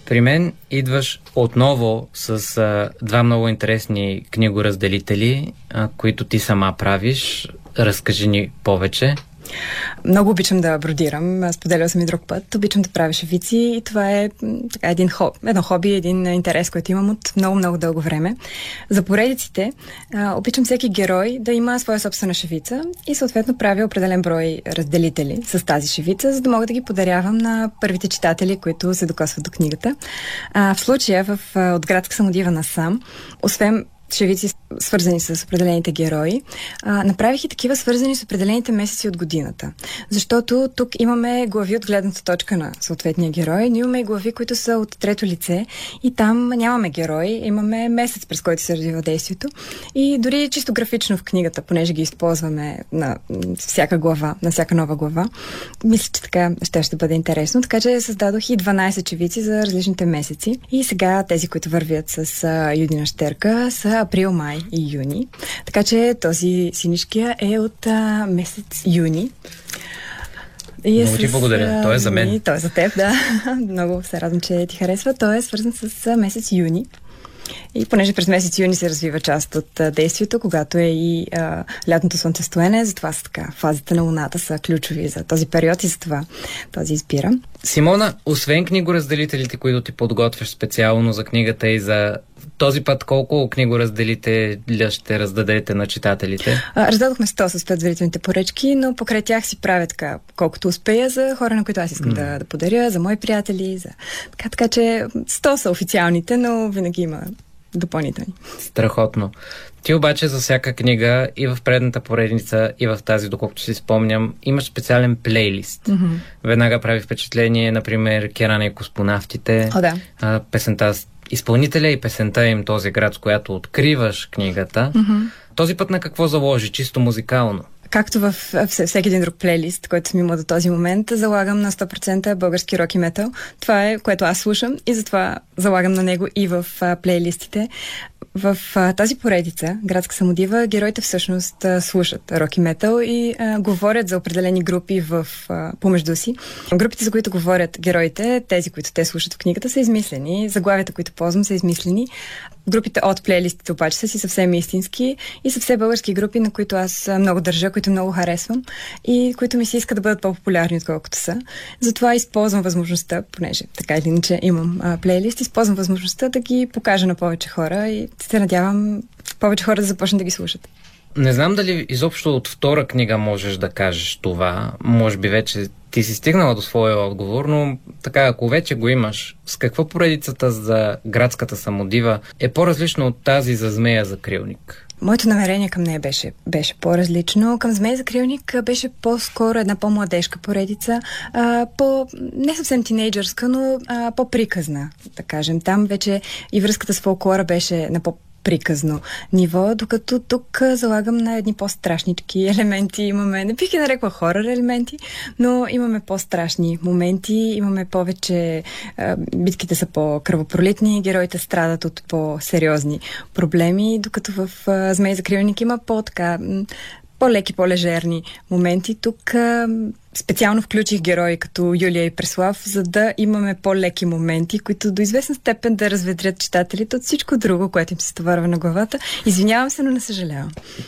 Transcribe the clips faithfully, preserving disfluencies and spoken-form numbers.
При мен идваш отново с а, два много интересни книгоразделители, а, които ти сама правиш. Разкажи ни повече. Много обичам да бродирам, споделял съм и друг път. Обичам да правя шевици и това е така, един хоб, едно хоби, един интерес, който имам от много-много дълго време. За поредиците а, обичам всеки герой да има своя собствена шевица и съответно правя определен брой разделители с тази шевица, за да мога да ги подарявам на първите читатели, които се докосват до книгата. А, в случая в, от Градска самодива насам, освен шевици, свързани с определените герои, а, направих и такива свързани с определените месеци от годината. Защото тук имаме глави от гледната точка на съответния герой, но имаме и глави, които са от трето лице и там нямаме герой, имаме месец, през който се развива действието. И дори чисто графично в книгата, понеже ги използваме на всяка глава, на всяка нова глава, мисля, че така ще, ще бъде интересно. Така че създадох и дванайсет шевици за различните месеци. И сега тези, които вървят с а, Юдина щерка, са април, май и юни. Така че този синишкия е от а, месец юни. И много ти благодаря. Той е за мен. Той е за теб, да. Много се радвам, че ти харесва. Той е свързан с а, месец юни. И понеже през месец юни се развива част от а, действието, когато е и а, лятното слънцестоене, затова са така. Фазите на луната са ключови за този период и за това този избира. Симона, освен книгоразделителите, които ти подготвяш специално за книгата и за този път, колко книгоразделителя ще раздадете на читателите? А, раздадохме сто с предварителните поръчки, но покрай тях си правя така, колкото успея за хора, на които аз искам mm. да, да подаря, за мои приятели, за... Така, така че сто са официалните, но винаги има допълнителни. Страхотно. Ти обаче за всяка книга и в предната поредница, и в тази, доколкото си спомням, имаш специален плейлист. Mm-hmm. Веднага прави впечатление, например, Керана и космонавтите, О, да. а, песента изпълнителя и песента им Този град, с която откриваш книгата. Mm-hmm. Този път на какво заложи, чисто музикално? Както в всеки един друг плейлист, който съм имала до този момент, залагам на сто процента български рок и метал. Това е, което аз слушам и затова залагам на него и в а, плейлистите. В а, тази поредица, Градска самодива, героите всъщност а, слушат рок и метал и а, говорят за определени групи в, а, помежду си. Групите, за които говорят героите, тези, които те слушат в книгата, са измислени. Заглавията, които ползвам, са измислени. Групите от плейлистите обаче са си съвсем истински и са все български групи, на които аз много държа, които много харесвам и които ми се иска да бъдат по-популярни, отколкото са. Затова използвам възможността, понеже така или иначе имам а, плейлист, използвам възможността да ги покажа на повече хора и се надявам повече хора да започнат да ги слушат. Не знам дали изобщо от втора книга можеш да кажеш това. Може би вече ти си стигнала до своя отговор, но така, ако вече го имаш, с какво поредицата за Градската самодива е по-различно от тази за Змея закрилник? Моето намерение към нея беше, беше по-различно. Към Змея закрилник беше по-скоро една по-младежка поредица, а, по, не съвсем тинейджърска, но а, по-приказна, да кажем. Там вече и връзката с фолклора беше на по приказно ниво, докато тук залагам на едни по-страшнички елементи. Имаме, не бих ги нарекла хорър елементи, но имаме по-страшни моменти, имаме повече, а, битките са по-кръвопролитни, героите страдат от по-сериозни проблеми, докато в а, Змей закрилник има по-така по-леки, по-лежерни моменти. Тук а, специално включих герои като Юлия и Преслав, за да имаме по-леки моменти, които до известна степен да разведрят читателите от всичко друго, което им се стоварва на главата. Извинявам се, но не съжалявам.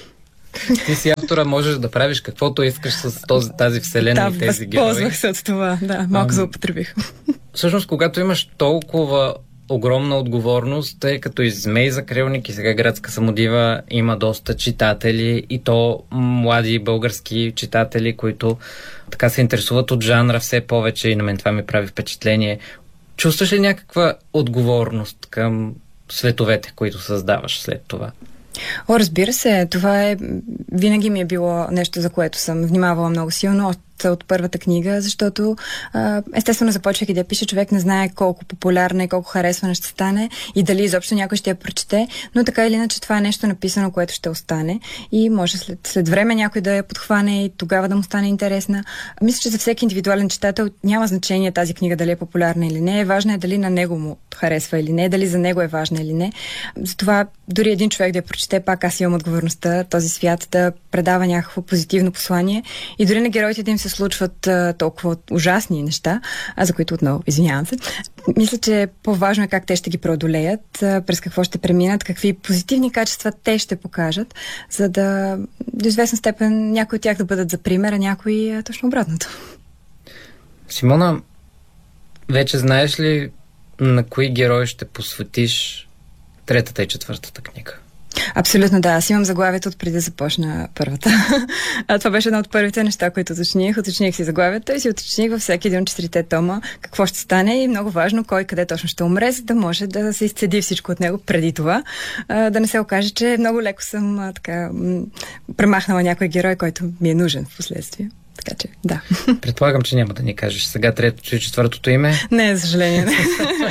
Ти си автора, можеш да правиш каквото искаш с този, тази вселена да, и тези герои. Да, възползвах се от това. Да, малко а, злоупотребих. Всъщност, когато имаш толкова огромна отговорност, тъй като и Змей закрилник и сега Градска самодива има доста читатели и то млади български читатели, които така се интересуват от жанра все повече и на мен това ми прави впечатление. Чувстваш ли някаква отговорност към световете, които създаваш след това? О, разбира се, това е винаги ми е било нещо, за което съм внимавала много силно от, от първата книга, защото а, естествено започвайки да я пише, човек не знае колко популярна и колко харесвана ще стане и дали изобщо някой ще я прочете, но така или иначе това е нещо написано, което ще остане и може след, след време някой да я подхване и тогава да му стане интересна. Мисля, че за всеки индивидуален читател няма значение тази книга дали е популярна или не, важно е дали на него му харесва или не, дали за него е важна или не. Затова дори един човек да я прочете, пак аз имам отговорността този свят да предава някакво позитивно послание и дори на героите да им се случват а, толкова ужасни неща, а за които отново извинявам се. Мисля, че по-важно е как те ще ги преодолеят, а, през какво ще преминат, какви позитивни качества те ще покажат, за да до известна степен някои от тях да бъдат за пример, а някои а, точно обратното. Симона, вече знаеш ли на кои герои ще посветиш третата и четвъртата книга? Абсолютно да. Аз имам заглавието от преди да започна първата. А това беше едно от първите неща, които уточних. Уточних си заглавието и си уточних във всеки един от четирите тома какво ще стане и много важно кой къде точно ще умре, за да може да се изцеди всичко от него преди това. А, да не се окаже, че много леко съм а, така м- премахнала някой герой, който ми е нужен в последствие. Така че, да. Предполагам, че няма да ни кажеш сега третото и четвъртото име. Не, за съжаление. Не.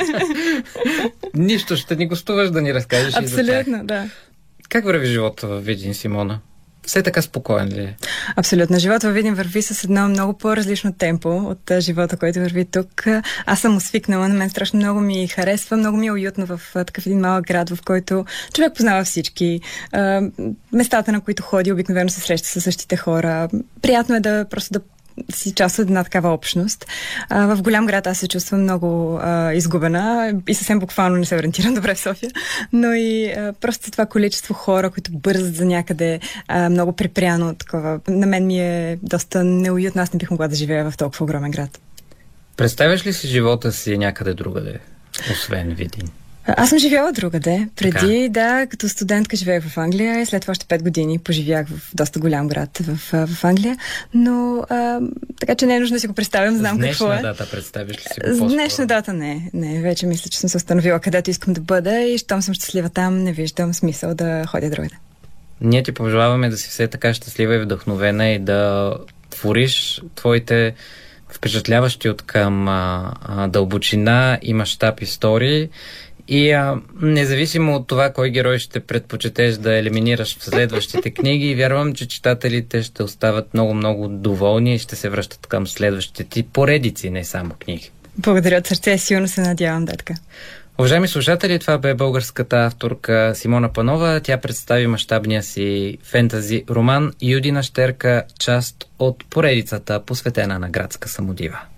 Нищо, ще ни гостуваш да ни разкажеш. Абсолютно, да. Как върви живота във Видин, Симона? Все така спокоен ли е? Абсолютно. Живота във Видин върви с едно много по-различно темпо от живота, който върви тук. Аз съм свикнала, на мен страшно много ми харесва, много ми е уютно в такъв един малък град, в който човек познава всички. Местата, на които ходи, обикновено се среща с същите хора. Приятно е да просто да си част от една такава общност. А, в голям град аз се чувствам много а, изгубена и съвсем буквално не се ориентирам добре в София, но и а, просто това количество хора, които бързат за някъде, а, много припряно такова. На мен ми е доста неуютно, аз не бих могла да живея в толкова огромен град. Представяш ли си живота си някъде другаде, освен Видин? Аз съм живяла другаде. Преди, така. да, като студентка живеех в Англия и след това още пет години поживях в доста голям град в, в Англия. Но а, така че не е нужно да си го представям, знам какво е. С днешна дата представиш ли си го по-скоро? С днешна дата не. Не, вече мисля, че съм се установила където искам да бъда и щом съм щастлива там, не виждам смисъл да ходя другаде. Ние ти пожелаваме да си все така щастлива и вдъхновена и да твориш твоите впечатляващи от към а, а, дълбочина и мащаб истории. И а, независимо от това кой герой ще предпочетеш да елиминираш в следващите книги, вярвам, че читателите ще остават много-много доволни и ще се връщат към следващите ти поредици, не само книги. Благодаря от сърце, силно се надявам, да така. Уважаеми слушатели, това бе българската авторка Симона Панова. Тя представи мащабния си фентази роман Юдина щерка, част от поредицата, посветена на градска самодива.